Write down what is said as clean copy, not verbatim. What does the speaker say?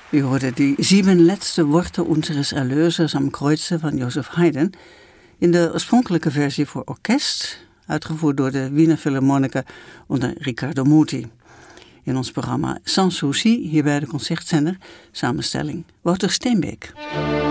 U hoorde die 7 letzte Worte unseres Erlösers am Kreuze van Joseph Haydn in de oorspronkelijke versie voor orkest, uitgevoerd door de Wiener Philharmoniker onder Riccardo Muti. In ons programma Sans Souci, hier bij de Concertzender, samenstelling Wouter Steenbeek.